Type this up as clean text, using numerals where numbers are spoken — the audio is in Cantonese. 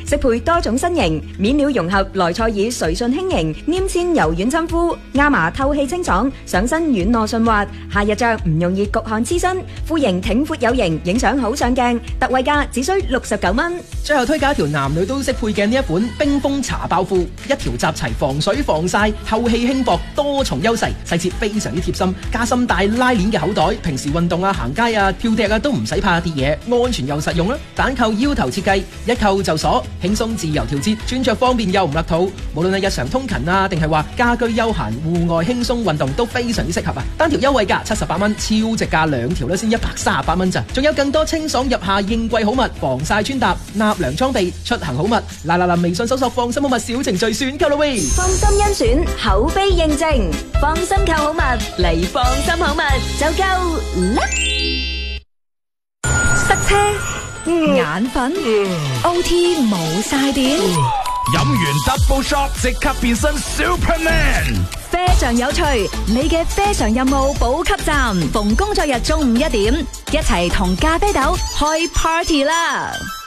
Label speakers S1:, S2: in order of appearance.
S1: 適配多種身形，面料融合萊賽爾垂順輕盈，黏纖柔軟親膚，亞麻透氣清爽，上身軟糯順滑，夏日着唔容易焗汗黐身，膚型挺闊有型，影相好上鏡，特惠價只需69蚊。
S2: 最後推介一條男女都適配嘅呢一款冰封茶包褲，一條集齊防水防曬、透氣輕薄多重優勢，細節非常之貼心，加深帶拉鏈嘅口袋，平時運動啊、行街啊、跳踢啊都唔使怕跌嘢，安全又實用啦。單扣腰頭設計，一扣就鎖，輕鬆自由調節，穿着方便又唔勒肚。無論係日常通勤啊，定係話家居休閒、戶外輕鬆運動都非常之適合啊！單條優惠價78蚊，超值價兩條咧先138蚊咋，仲有更多清爽入夏應季好物，防曬穿搭、納涼裝備、出行好物，嗱，微信搜索放心好物小程序選購啦喂！
S1: 放心甄選，口碑認證，放心購好物嚟放心好物就夠啦！塞車、眼瞓、OT 冇晒電，
S3: 飲完 Double Shot 即刻變身 Superman。
S1: 啡常有趣，你嘅啡常任務補給站，逢工作日中午1點，一齊同咖啡豆開 party 啦！